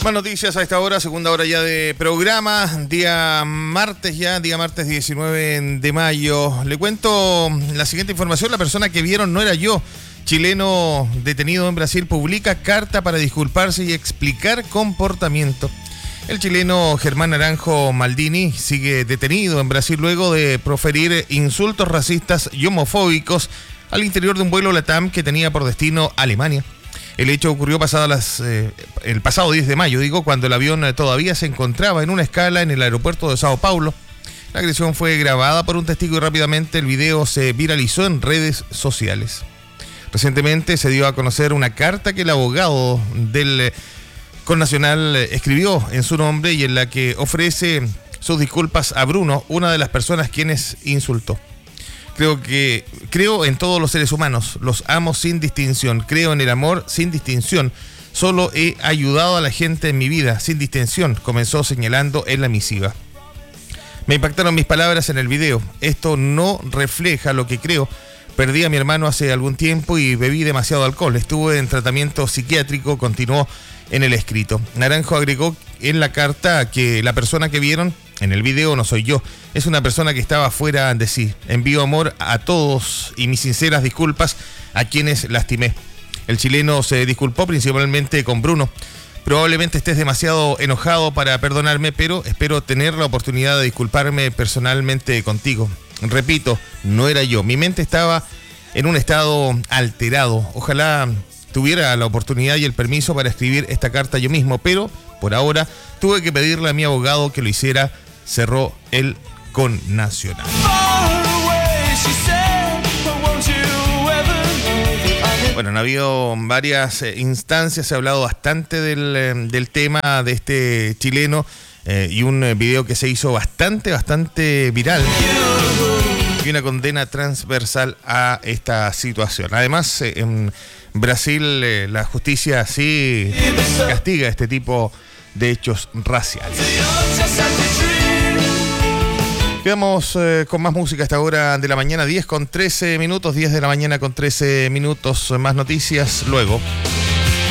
Más noticias a esta hora, segunda hora ya de programa, día martes 19 de mayo. Le cuento la siguiente información, la persona que vieron no era yo. Chileno detenido en Brasil publica carta para disculparse y explicar comportamiento. El chileno Germán Naranjo Maldini sigue detenido en Brasil luego de proferir insultos racistas y homofóbicos al interior de un vuelo LATAM que tenía por destino Alemania. El hecho ocurrió el pasado 10 de mayo, cuando el avión todavía se encontraba en una escala en el aeropuerto de Sao Paulo. La agresión fue grabada por un testigo y rápidamente el video se viralizó en redes sociales. Recientemente se dio a conocer una carta que el abogado del connacional escribió en su nombre y en la que ofrece sus disculpas a Bruno, una de las personas quienes insultó. Creo en todos los seres humanos, los amo sin distinción, creo en el amor sin distinción, solo he ayudado a la gente en mi vida sin distinción, comenzó señalando en la misiva. Me impactaron mis palabras en el video, esto no refleja lo que creo, perdí a mi hermano hace algún tiempo y bebí demasiado alcohol, estuve en tratamiento psiquiátrico, continuó en el escrito. Naranjo agregó en la carta que la persona que vieron en el video no soy yo, es una persona que estaba fuera de sí. Envío amor a todos y mis sinceras disculpas a quienes lastimé. El chileno se disculpó principalmente con Bruno. Probablemente estés demasiado enojado para perdonarme, pero espero tener la oportunidad de disculparme personalmente contigo. Repito, no era yo. Mi mente estaba en un estado alterado. Ojalá tuviera la oportunidad y el permiso para escribir esta carta yo mismo, pero por ahora tuve que pedirle a mi abogado que lo hiciera, cerró el connacional. Bueno, han habido varias instancias, se ha hablado bastante del tema de este chileno y un video que se hizo bastante viral y una condena transversal a esta situación. Además, en Brasil la justicia sí castiga este tipo de hechos raciales. Quedamos con más música a esta hora de la mañana, 10 de la mañana con 13 minutos, más noticias luego.